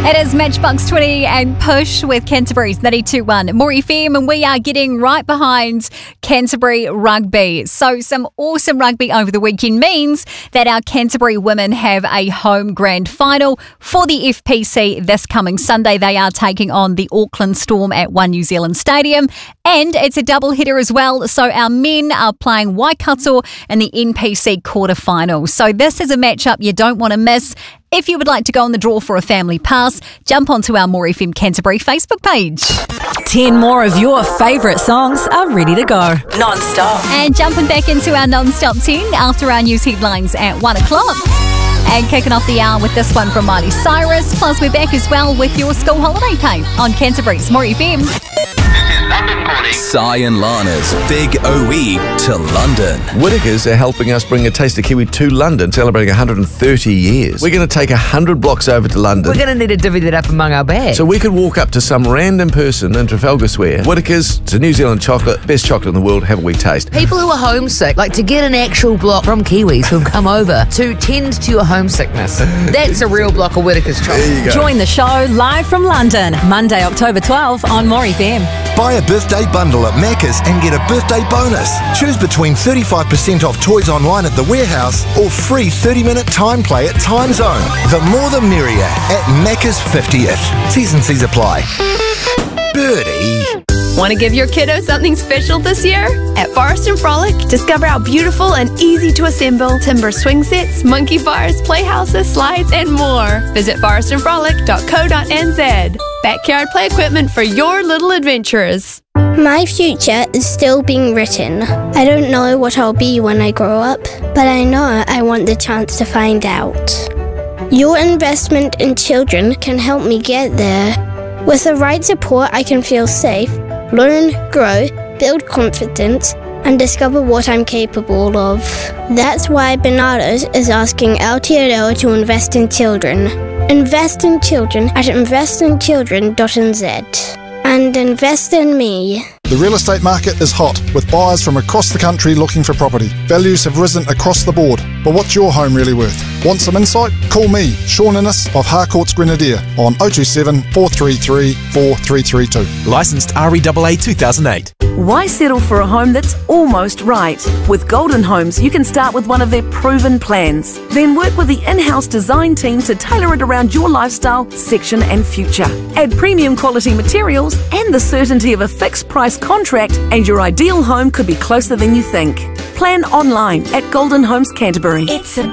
It is Matchbox 20 and Push with Canterbury's 92.1 More FM, and we are getting right behind Canterbury rugby. So some awesome rugby over the weekend means that our Canterbury women have a home grand final for the FPC this coming Sunday. They are taking on the Auckland Storm at One New Zealand Stadium, and it's a double header as well. So our men are playing Waikato in the NPC quarterfinal. So this is a matchup you don't want to miss. If you would like to go on the draw for a family pass, jump onto our More FM Canterbury Facebook page. 10 more of your favourite songs are ready to go. Non-stop. And jumping back into our non-stop 10 after our news headlines at 1 o'clock. And kicking off the hour with this one from Miley Cyrus. Plus, we're back as well with your school holiday pay on Canterbury's More FM. Si and Lana's Big OE to London. Whittaker's are helping us bring a Taste of Kiwi to London, celebrating 130 years. We're going to take 100 blocks over to London. We're going to need to divvy that up among our bags. So we could walk up to some random person in Trafalgar Square. Whittaker's, it's a New Zealand chocolate, best chocolate in the world, have a wee taste. People who are homesick, like to get an actual block from Kiwis who've come over to tend to your homesickness. That's a real block of Whittaker's chocolate. There you go. Join the show live from London, Monday, October 12 on More FM. Buy a birthday bundle at Macca's and get a birthday bonus. Choose between 35% off toys online at the warehouse or free 30-minute time play at Time Zone. The more the merrier at Macca's 50th. T's and C's apply. Birdie. Want to give your kiddo something special this year? At Forest and Frolic, discover our beautiful and easy to assemble timber swing sets, monkey bars, playhouses, slides, and more. Visit forestandfrolic.co.nz. Backyard play equipment for your little adventures. My future is still being written. I don't know what I'll be when I grow up, but I know I want the chance to find out. Your investment in children can help me get there. With the right support, I can feel safe, learn, grow, build confidence, and discover what I'm capable of. That's why Bernardo's is asking Aotearoa to invest in children. Invest in children at investinchildren.nz. And invest in me. The real estate market is hot, with buyers from across the country looking for property. Values have risen across the board, but what's your home really worth? Want some insight? Call me, Sean Innes of Harcourt's Grenadier on 027 433 4332. Licensed REAA 2008. Why settle for a home that's almost right? With Golden Homes, you can start with one of their proven plans. Then work with the in-house design team to tailor it around your lifestyle, section and future. Add premium quality materials and the certainty of a fixed price contract, and your ideal home could be closer than you think. Plan online at Golden Homes Canterbury. It's a